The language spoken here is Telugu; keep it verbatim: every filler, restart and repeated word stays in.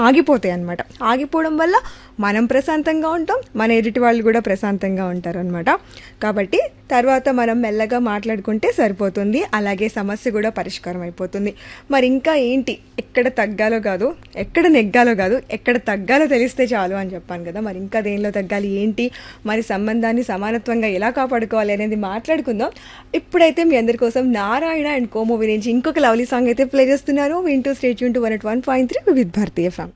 ఆగిపోతాయి అన్నమాట. ఆగిపోవడం వల్ల మనం ప్రశాంతంగా ఉంటాం, మన ఎదుటి వాళ్ళు కూడా ప్రశాంతంగా ఉంటారు అనమాట. కాబట్టి తర్వాత మనం మెల్లగా మాట్లాడుకుంటే సరిపోతుంది, అలాగే సమస్య కూడా పరిష్కారం అయిపోతుంది. మరి ఇంకా ఏంటి, ఎక్కడ తగ్గాలో కాదు ఎక్కడ నెగ్గాలో కాదు ఎక్కడ తగ్గాలో తెలిస్తే చాలు అని చెప్పాను కదా. మరి ఇంకా దేనిలో తగ్గాలి ఏంటి, మరి సంబంధాన్ని సమానత్వంగా ఎలా కాపాడుకోవాలి అనేది మాట్లాడుకుందాం. ఇప్పుడైతే మీ అందరి కోసం నారాయణ అండ్ కో మూవీ నుంచి ఇంకొక లవ్లీ సాంగ్ అయితే ప్లే చేస్తున్నాను. వింటూ stay tune to one at one point three with Bharatiya FM.